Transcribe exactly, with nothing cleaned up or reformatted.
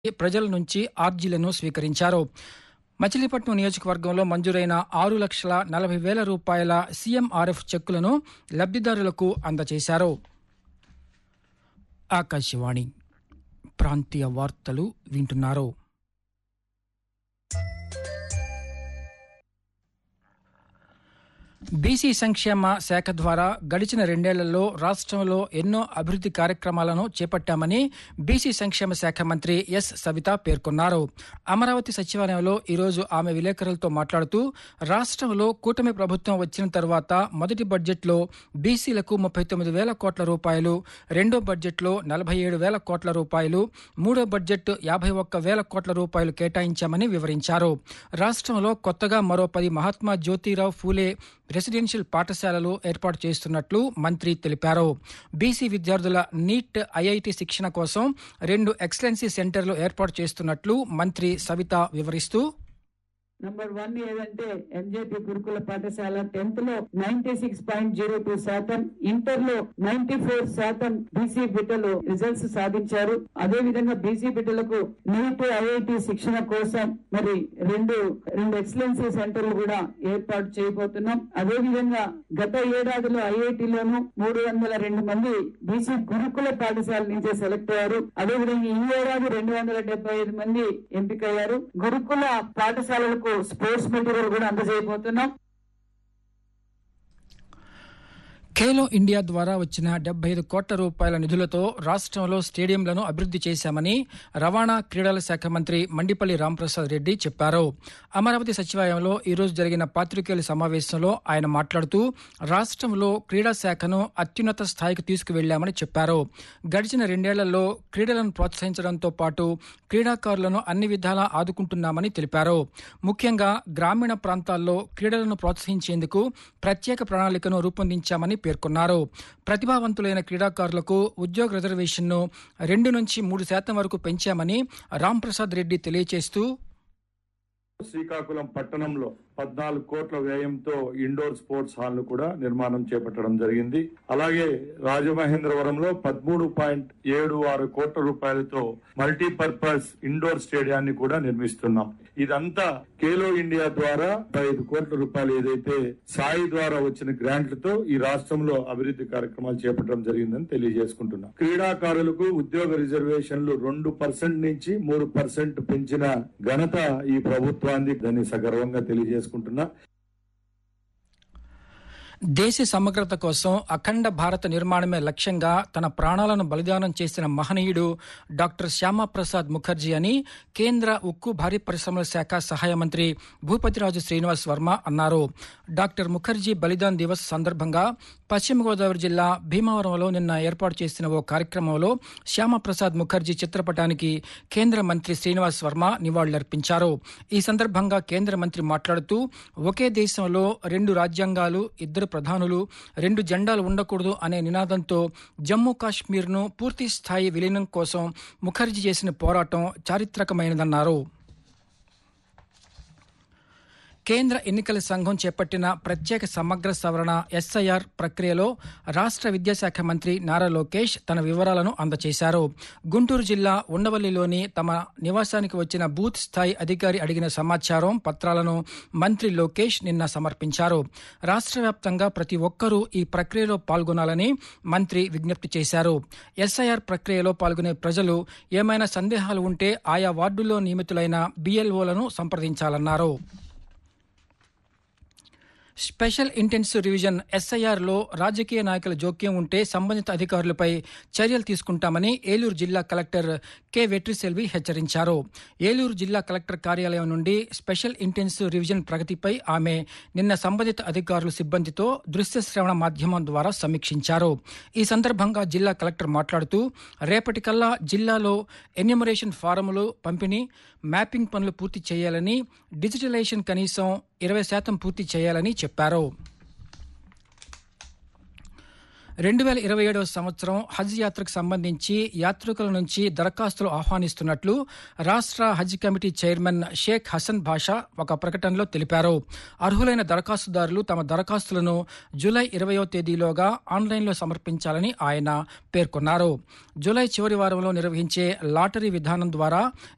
ప్రజల నుంచి ఆర్జీలను స్వీకరించారు. మచిలీపట్నం నియోజకవర్గంలో మంజూరైన ఆరు లక్షల నలభై వేల రూపాయల సీఎంఆర్ఎఫ్ చెక్కులను లబ్ధిదారులకు అందజేశారు. ఆకాశవాణి ప్రాంతీయ వార్తలు వింటున్నారు. బీసీ సంక్షేమ శాఖ ద్వారా గడిచిన రెండేళ్లలో రాష్ట్రంలో ఎన్నో అభివృద్ధి కార్యక్రమాలను చేపట్టామని బీసీ సంక్షేమ శాఖ మంత్రి ఎస్ సవిత పేర్కొన్నారు. అమరావతి సచివాలయంలో ఈరోజు ఆమె విలేకరులతో మాట్లాడుతూ రాష్ట్రంలో కూటమి ప్రభుత్వం వచ్చిన తర్వాత మొదటి బడ్జెట్లో బీసీలకు ముప్పై తొమ్మిది వేల కోట్ల రూపాయలు, రెండో బడ్జెట్లో నలభై ఏడు వేల కోట్ల రూపాయలు, మూడో బడ్జెట్ యాభై ఒక్క వేల కోట్ల రూపాయలు కేటాయించామని వివరించారు. రాష్ట్రంలో కొత్తగా మరో పది మహాత్మా జ్యోతిరావు ఫూలే రెసిడెన్షియల్ పాఠశాలలు ఏర్పాటు చేస్తున్నట్లు మంత్రి తెలిపారు. బీసీ విద్యార్థుల నీట్, ఐఐటి శిక్షణ కోసం రెండు ఎక్సలెన్సీ సెంటర్లు ఏర్పాటు చేస్తున్నట్లు మంత్రి సవిత వివరిస్తూ, నంబర్ వన్ ఏదంటే ఎంజేపీ గురుకుల పాఠశాల టెన్త్ లో ninety six point zero two శాతం, ఇంటర్ లో నైన్టీ ఫోర్ శాతం బీసీ బిడ్డలు రిజల్ట్స్ సాధించారు. అదే విధంగా బీసీ బిడ్డలకు నీట్, ఐఐటి శిక్షణ కోసం మరి రెండు రెండు ఎక్సలెన్సీ సెంటర్లు కూడా ఏర్పాటు చేయబోతున్నాం. అదే విధంగా గత ఏడాదిలో ఐఐటిలోను మూడు వందల రెండు మంది బీసీ గురుకుల పాఠశాల నుంచి సెలెక్ట్ అయ్యారు. అదే విధంగా ఈ ఏడాది రెండు వందల డెబ్బై ఐదు మంది ఎంపికయ్యారు. గురుకుల పాఠశాలలకు స్పోర్ట్స్ మెటీరియల్ కూడా అందజేయబోతున్నాం. ఖేలో ఇండియా ద్వారా వచ్చిన డెబ్బై ఐదు కోట్ల రూపాయల నిధులతో రాష్ట్రంలో స్టేడియంలను అభివృద్ధి చేశామని రవాణా, క్రీడల శాఖ మంత్రి మండిపల్లి రాంప్రసాద్ రెడ్డి చెప్పారు. అమరావతి సచివాలయంలో ఈరోజు జరిగిన పాత్రికేయుల సమావేశంలో ఆయన మాట్లాడుతూ రాష్ట్రంలో క్రీడా శాఖను అత్యున్నత స్థాయికి తీసుకువెళ్లామని చెప్పారు. గడిచిన రెండేళ్లలో క్రీడలను ప్రోత్సహించడంతో పాటు క్రీడాకారులను అన్ని విధాలా ఆదుకుంటున్నామని తెలిపారు. ముఖ్యంగా గ్రామీణ ప్రాంతాల్లో క్రీడలను ప్రోత్సహించేందుకు ప్రత్యేక ప్రణాళికను రూపొందించామని పేర్కొన్నారు. ప్రతిభావంతులైన క్రీడాకారులకు ఉద్యోగ రిజర్వేషన్ను రెండు నుంచి మూడు శాతం వరకు పెంచామని రాంప్రసాద్ రెడ్డి తెలియజేస్తూ, శ్రీకాకుళం పట్టణంలో పద్నాలుగు కోట్ల వ్యయంతో ఇండోర్ స్పోర్ట్స్ హాల్ ను కూడా నిర్మాణం చేపట్టడం జరిగింది. అలాగే రాజమహేంద్రవరంలో పదమూడు పాయింట్ ఏడు ఆరు కోట్ల రూపాయలతో మల్టీపర్పస్ ఇండోర్ స్టేడియాన్ని కూడా నిర్మిస్తున్నాం. ఇదంతా ఖేలో ఇండియా ద్వారా ఐదు కోట్ల రూపాయలు ఏదైతే సాయి ద్వారా వచ్చిన గ్రాంట్లతో ఈ రాష్ట్రంలో అభివృద్ధి కార్యక్రమాలు చేపట్టడం జరిగిందని తెలియజేసుకుంటున్నాం. క్రీడాకారులకు ఉద్యోగ రిజర్వేషన్లు రెండు పర్సెంట్ నుంచి మూడు పర్సెంట్ పెంచిన ఘనత ఈ ప్రభుత్వాన్ని, దాన్ని సగర్వంగా తెలియజేసుకుంటున్నా. దేశ సమగ్రత కోసం అఖండ భారత నిర్మాణమే లక్ష్యంగా తన ప్రాణాలను బలిదానం చేసిన మహనీయుడు డాక్టర్ శ్యామాప్రసాద్ ముఖర్జీ అని కేంద్ర ఉక్కు, భారీ పరిశ్రమల శాఖ సహాయ మంత్రి భూపతిరాజు శ్రీనివాస్ వర్మ అన్నారు. డాక్టర్ ముఖర్జీ బలిదాన్ దివస్ సందర్భంగా పశ్చిమ గోదావరి జిల్లా భీమవరంలో నిన్న ఏర్పాటు చేసిన ఓ కార్యక్రమంలో శ్యామాప్రసాద్ ముఖర్జీ చిత్రపటానికి కేంద్ర మంత్రి శ్రీనివాస్ వర్మ నివాళులర్పించారు. ఈ సందర్భంగా కేంద్ర మంత్రి మాట్లాడుతూ, ఒకే దేశంలో రెండు రాజ్యాంగాలు, ఇద్దరు ప్రధానులు, రెండు జెండాలు ఉండకూడదు అనే నినాదంతో జమ్మూ కాశ్మీర్ను పూర్తి స్థాయి విలీనం కోసం ముఖర్జీ చేసిన పోరాటం చారిత్రకమైనదన్నారు. కేంద్ర ఎన్నికల సంఘం చేపట్టిన ప్రత్యేక సమగ్ర సవరణ ఎస్ఐఆర్ ప్రక్రియలో రాష్ట్ర విద్యాశాఖ మంత్రి నారా లోకేష్ తన వివరాలను అందజేశారు. గుంటూరు జిల్లా ఉండవల్లిలోని తమ నివాసానికి వచ్చిన బూత్ స్థాయి అధికారి అడిగిన సమాచారం, పత్రాలను మంత్రి లోకేష్ నిన్న సమర్పించారు. రాష్ట్ర వ్యాప్తంగా ప్రతి ఒక్కరూ ఈ ప్రక్రియలో పాల్గొనాలని మంత్రి విజ్ఞప్తి చేశారు. ఎస్ఐఆర్ ప్రక్రియలో పాల్గొనే ప్రజలు ఏమైనా సందేహాలు ఉంటే ఆయా వార్డుల్లో నియమితులైన బిఎల్ఓలను సంప్రదించాలన్నారు. స్పెషల్ ఇంటెన్సివ్ రివిజన్ ఎస్ఐఆర్లో రాజకీయ నాయకుల జోక్యం ఉంటే సంబంధిత అధికారులపై చర్యలు తీసుకుంటామని ఏలూరు జిల్లా కలెక్టర్ కె వెట్రిసెల్వి హెచ్చరించారు. ఏలూరు జిల్లా కలెక్టర్ కార్యాలయం నుండి స్పెషల్ ఇంటెన్సివ్ రివిజన్ ప్రగతిపై ఆమె నిన్న సంబంధిత అధికారులు, సిబ్బందితో దృశ్య శ్రవణ మాధ్యమం ద్వారా సమీక్షించారు. ఈ సందర్భంగా జిల్లా కలెక్టర్ మాట్లాడుతూ, రేపటికల్లా జిల్లాలో ఎన్యూమరేషన్ ఫారములు పంపిణీ, మ్యాపింగ్ పనులు పూర్తి చేయాలని, డిజిటలైజేషన్ కనీసం ఇరవై శాతం పూర్తి చేయాలని చెప్పారు. రెండు వేల ఇరవై ఏడవ సంవత్సరం హజ్ యాత్రకు సంబంధించి యాత్రికుల నుంచి దరఖాస్తులు ఆహ్వానిస్తున్నట్లు రాష్ట్ర హజ్ కమిటీ చైర్మన్ షేక్ హసన్ బాషా ఒక ప్రకటనలో తెలిపారు. అర్హులైన దరఖాస్తుదారులు తమ దరఖాస్తులను జూలై ఇరవయో తేదీలోగా ఆన్లైన్లో సమర్పించాలని ఆయన పేర్కొన్నారు. జూలై చివరి వారంలో నిర్వహించే లాటరీ విధానం ద్వారా